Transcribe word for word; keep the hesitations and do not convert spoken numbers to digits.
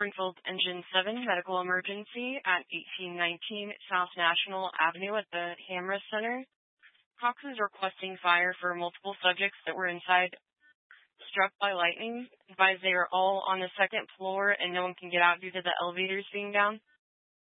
Springfield Engine seven medical emergency at eighteen nineteen South National Avenue at the Hamra Center. Cox is requesting fire for multiple subjects that were inside struck by lightning. Advise they are all on the second floor and no one can get out due to the elevators being down.